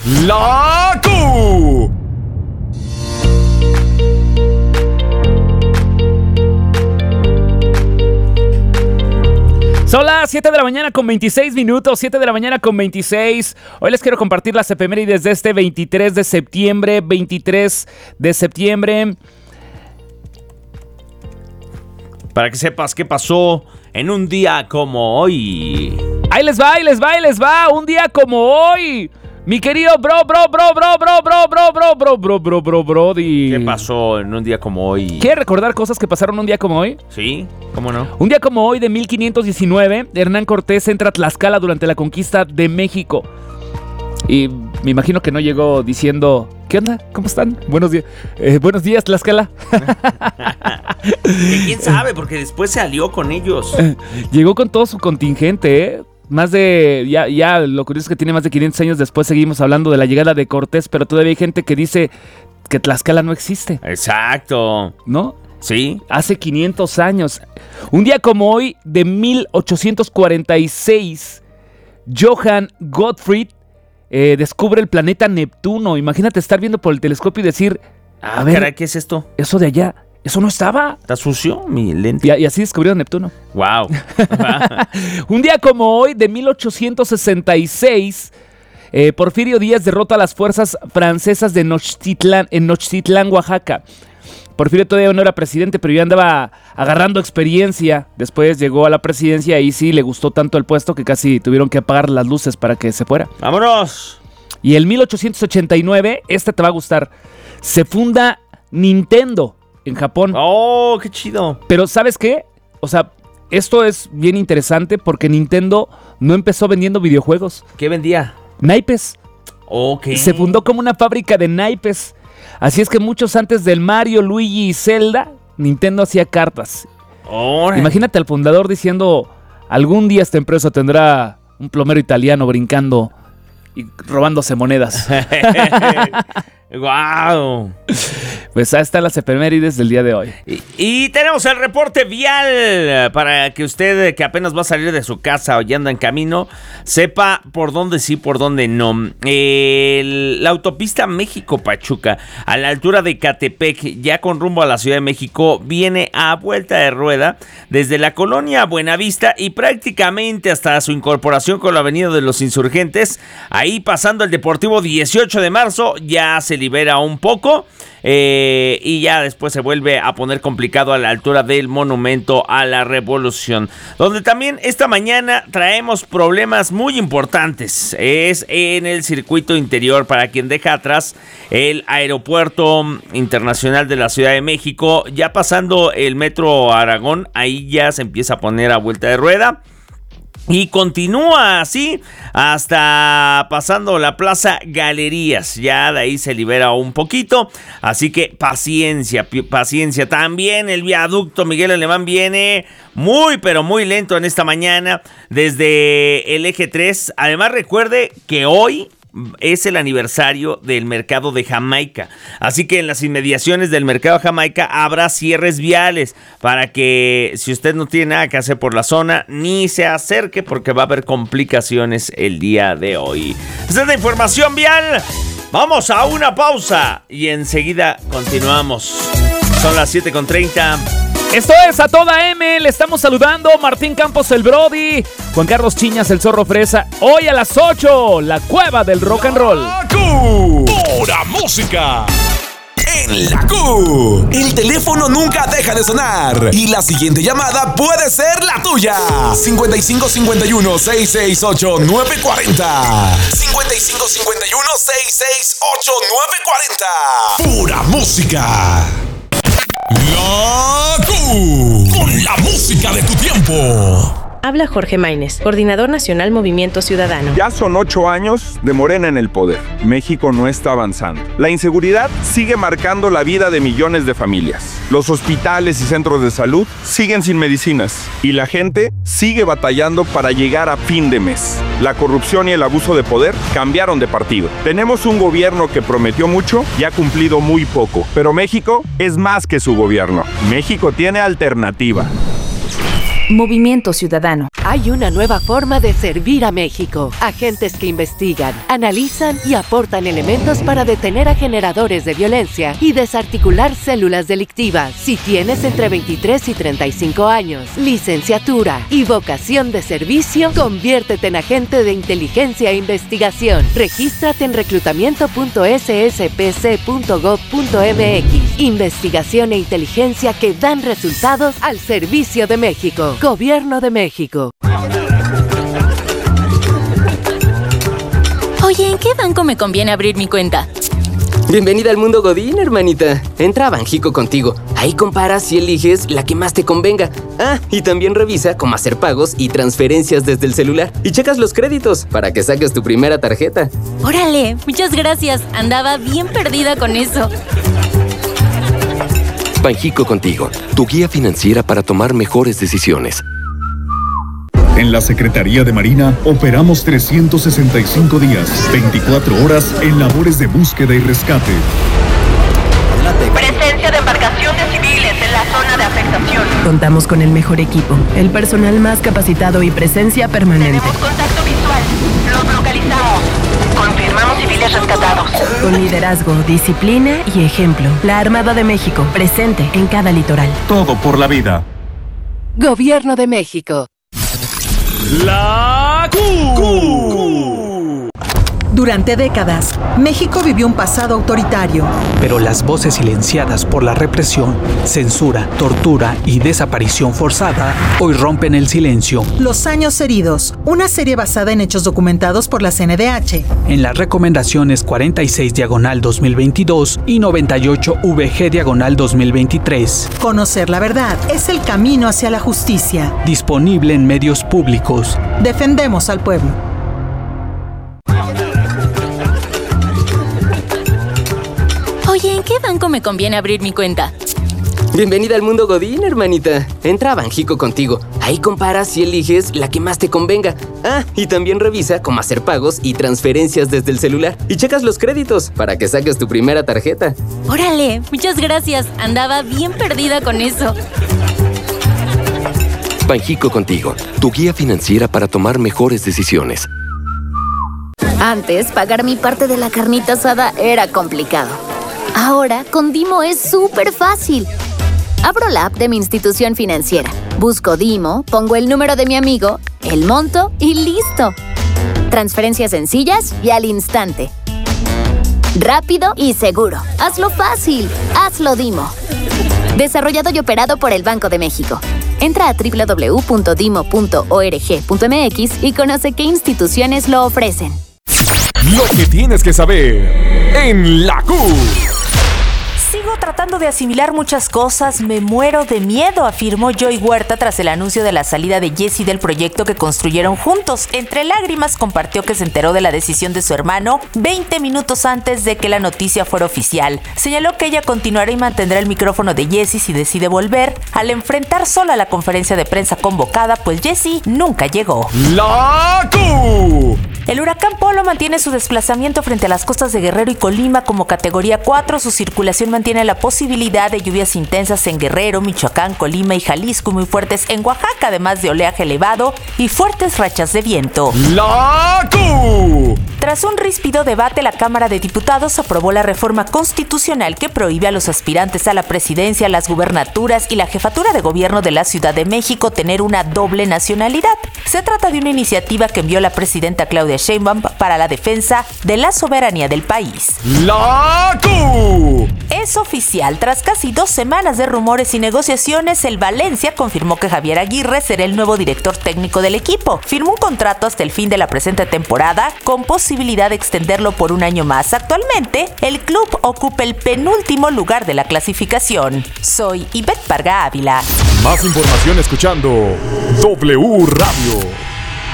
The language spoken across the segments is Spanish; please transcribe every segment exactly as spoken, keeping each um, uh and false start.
La Q. Son las siete de la mañana con veintiséis minutos, siete de la mañana con veintiséis. Hoy les quiero compartir las efemérides de este veintitrés de septiembre, veintitrés de septiembre. Para que sepas qué pasó en un día como hoy. Ahí les va, ahí les va, ahí les va, un día como hoy. Mi querido bro, bro, bro, bro, bro, bro, bro, bro, bro, bro, bro, bro, brody. ¿Qué pasó en un día como hoy? ¿Quieres recordar cosas que pasaron un día como hoy? Sí, ¿cómo no? Un día como hoy de mil quinientos diecinueve, Hernán Cortés entra a Tlaxcala durante la conquista de México. Y me imagino que no llegó diciendo, ¿qué onda? ¿Cómo están? Buenos días. Eh, buenos días, Tlaxcala. ¿Quién sabe? Porque después se alió con ellos. Llegó con todo su contingente, ¿eh? Más de, ya, ya, lo curioso es que tiene más de quinientos años después seguimos hablando de la llegada de Cortés, pero todavía hay gente que dice que Tlaxcala no existe. Exacto. ¿No? Sí. Hace quinientos años. Un día como hoy, de mil ochocientos cuarenta y seis, Johann Gottfried eh, descubre el planeta Neptuno. Imagínate estar viendo por el telescopio y decir, Ah, a ver, caray, ¿qué es esto? eso de allá, eso no estaba. ¿Está sucio mi lente? Y, y así descubrieron Neptuno. Wow. Un día como hoy, de mil ochocientos sesenta y seis, eh, Porfirio Díaz derrota a las fuerzas francesas de Nochtitlán, en Nochtitlán, Oaxaca. Porfirio todavía no era presidente, pero ya andaba agarrando experiencia. Después llegó a la presidencia y sí, le gustó tanto el puesto que casi tuvieron que apagar las luces para que se fuera. ¡Vámonos! Y en mil ochocientos ochenta y nueve, este te va a gustar, se funda Nintendo en Japón. ¡Oh, qué chido! Pero ¿sabes qué? O sea, esto es bien interesante porque Nintendo no empezó vendiendo videojuegos. ¿Qué vendía? Naipes. Ok. Se fundó como una fábrica de naipes. Así es que muchos antes del Mario, Luigi y Zelda, Nintendo hacía cartas. Órale. Imagínate al fundador diciendo, algún día esta empresa tendrá un plomero italiano brincando y robándose monedas. ¡Guau! Pues ahí están las efemérides del día de hoy. Y, y tenemos el reporte vial para que usted, que apenas va a salir de su casa o ya anda en camino, sepa por dónde sí, por dónde no. El, la autopista México-Pachuca, a la altura de Catepec, ya con rumbo a la Ciudad de México, viene a vuelta de rueda desde la colonia Buenavista y prácticamente hasta su incorporación con la Avenida de los Insurgentes. Ahí pasando el Deportivo dieciocho de marzo, ya se libera un poco. Eh, y ya después se vuelve a poner complicado a la altura del Monumento a la Revolución, donde también esta mañana traemos problemas muy importantes. Es en el circuito interior, para quien deja atrás el Aeropuerto Internacional de la Ciudad de México, ya pasando el Metro Aragón, ahí ya se empieza a poner a vuelta de rueda. Y continúa así hasta pasando la Plaza Galerías. Ya de ahí se libera un poquito. Así que paciencia, paciencia. También el viaducto Miguel Alemán viene muy, pero muy lento en esta mañana desde el eje tres. Además, recuerde que hoy es el aniversario del mercado de Jamaica, así que en las inmediaciones del mercado de Jamaica habrá cierres viales para que, si usted no tiene nada que hacer por la zona, ni se acerque porque va a haber complicaciones el día de hoy. Esta es la información vial. Vamos a una pausa y enseguida continuamos. Son las siete con treinta. Esto es A Toda M, le estamos saludando Martín Campos el Brody, Juan Carlos Chiñas el Zorro Fresa. Hoy a las ocho, la Cueva del Rock and Roll. La Q. Pura música. En la Q. El teléfono nunca deja de sonar. Y la siguiente llamada puede ser la tuya. cincuenta y cinco cincuenta y uno, sesenta y seis ocho, nueve cuarenta. cincuenta y cinco cincuenta y uno, sesenta y seis ocho, nueve cuarenta. Pura música. La Q, con la música de tu tiempo. Habla Jorge Maínez, Coordinador Nacional Movimiento Ciudadano. Ya son ocho años de Morena en el poder. México no está avanzando. La inseguridad sigue marcando la vida de millones de familias. Los hospitales y centros de salud siguen sin medicinas. Y la gente sigue batallando para llegar a fin de mes. La corrupción y el abuso de poder cambiaron de partido. Tenemos un gobierno que prometió mucho y ha cumplido muy poco. Pero México es más que su gobierno. México tiene alternativa. Movimiento Ciudadano. Hay una nueva forma de servir a México. Agentes que investigan, analizan y aportan elementos para detener a generadores de violencia y desarticular células delictivas. Si tienes entre veintitrés y treinta y cinco años, licenciatura y vocación de servicio, conviértete en agente de inteligencia e investigación. Regístrate en reclutamiento punto s s p c punto gov punto m x. Investigación e inteligencia que dan resultados al servicio de México. Gobierno de México. Oye, ¿en qué banco me conviene abrir mi cuenta? Bienvenida al mundo Godín, hermanita. Entra a Banjico Contigo. Ahí comparas y eliges la que más te convenga. Ah, y también revisa cómo hacer pagos y transferencias desde el celular. Y checas los créditos para que saques tu primera tarjeta. ¡Órale! Muchas gracias. Andaba bien perdida con eso. Banjico Contigo, tu guía financiera para tomar mejores decisiones. En la Secretaría de Marina operamos trescientos sesenta y cinco días, veinticuatro horas en labores de búsqueda y rescate. Presencia de embarcaciones civiles en la zona de afectación. Contamos con el mejor equipo, el personal más capacitado y presencia permanente. Tenemos contacto visual. Los localizamos. Confirmamos civiles rescatados. Con liderazgo, disciplina y ejemplo. La Armada de México, presente en cada litoral. Todo por la vida. Gobierno de México. La Q. Durante décadas, México vivió un pasado autoritario. Pero las voces silenciadas por la represión, censura, tortura y desaparición forzada hoy rompen el silencio. Los años heridos, una serie basada en hechos documentados por la C N D H. En las recomendaciones cuarenta y seis diagonal dos mil veintidós y noventa y ocho V G diagonal dos mil veintitrés. Conocer la verdad es el camino hacia la justicia. Disponible en medios públicos. Defendemos al pueblo. Oye, ¿en qué banco me conviene abrir mi cuenta? Bienvenida al mundo Godín, hermanita. Entra a Banjico Contigo. Ahí comparas y eliges la que más te convenga. Ah, y también revisa cómo hacer pagos y transferencias desde el celular. Y checas los créditos para que saques tu primera tarjeta. ¡Órale! Muchas gracias. Andaba bien perdida con eso. Banjico Contigo, tu guía financiera para tomar mejores decisiones. Antes, pagar mi parte de la carnita asada era complicado. Ahora, con Dimo es súper fácil. Abro la app de mi institución financiera, busco Dimo, pongo el número de mi amigo, el monto y listo. Transferencias sencillas y al instante. Rápido y seguro. Hazlo fácil. Hazlo Dimo. Desarrollado y operado por el Banco de México. Entra a doble u doble u doble u punto dimo punto org punto m x y conoce qué instituciones lo ofrecen. Lo que tienes que saber en la Q. Sigo tratando de asimilar muchas cosas, me muero de miedo, afirmó Joy Huerta tras el anuncio de la salida de Jessie del proyecto que construyeron juntos. Entre lágrimas compartió que se enteró de la decisión de su hermano veinte minutos antes de que la noticia fuera oficial. Señaló que ella continuará y mantendrá el micrófono de Jessie si decide volver, al enfrentar sola la conferencia de prensa convocada, pues Jessie nunca llegó. La Q. El huracán Polo mantiene su desplazamiento frente a las costas de Guerrero y Colima como categoría cuatro. Su circulación mantiene la posibilidad de lluvias intensas en Guerrero, Michoacán, Colima y Jalisco y muy fuertes en Oaxaca, además de oleaje elevado y fuertes rachas de viento. La Q. Tras un ríspido debate, la Cámara de Diputados aprobó la reforma constitucional que prohíbe a los aspirantes a la presidencia, las gubernaturas y la jefatura de gobierno de la Ciudad de México tener una doble nacionalidad. Se trata de una iniciativa que envió la presidenta Claudia Sheinbaum para la defensa de la soberanía del país. La Q. Es oficial, tras casi dos semanas de rumores y negociaciones, el Valencia confirmó que Javier Aguirre será el nuevo director técnico del equipo. Firmó un contrato hasta el fin de la presente temporada, con posibilidad de extenderlo por un año más. Actualmente, el club ocupa el penúltimo lugar de la clasificación. Soy Ivette Parga Ávila. Más información escuchando W Radio.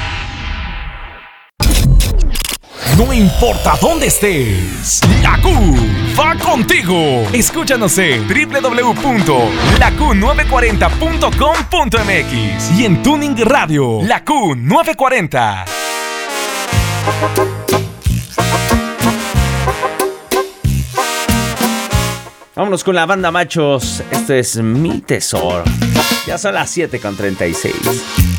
No importa dónde estés, la Q va contigo. Escúchanos en doble u doble u doble u punto la q nueve cuarenta punto com punto m x y en Tuning Radio, la Q nueve cuarenta. Vámonos con la banda, machos. Esto es Mi Tesoro. Ya son las siete con treinta y seis.